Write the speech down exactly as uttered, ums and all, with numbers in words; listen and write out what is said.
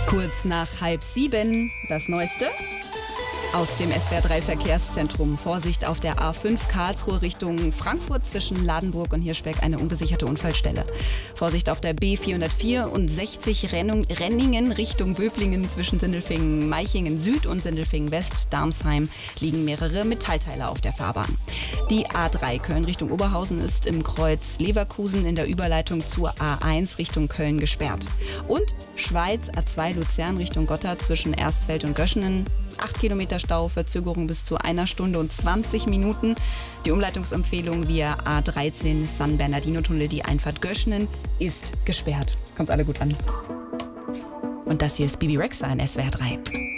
Kurz nach halb sieben das Neueste aus dem S W R drei Verkehrszentrum. Vorsicht auf der A fünf Karlsruhe Richtung Frankfurt zwischen Ladenburg und Hirschberg, eine ungesicherte Unfallstelle. Vorsicht auf der B vierhundertvierundsechzig Rennung, Renningen Richtung Böblingen zwischen Sindelfingen, Meichingen Süd und Sindelfingen West, Darmsheim liegen mehrere Metallteile auf der Fahrbahn. Die A drei Köln Richtung Oberhausen ist im Kreuz Leverkusen in der Überleitung zur A eins Richtung Köln gesperrt. Und Schweiz A zwei Luzern Richtung Gotthard zwischen Erstfeld und Göschenen. acht Kilometer Stau, Verzögerung bis zu einer Stunde und zwanzig Minuten. Die Umleitungsempfehlung via A dreizehn San Bernardino-Tunnel, die Einfahrt Göschenen, ist gesperrt. Kommt alle gut an. Und das hier ist Bibi Rexha in S W R drei.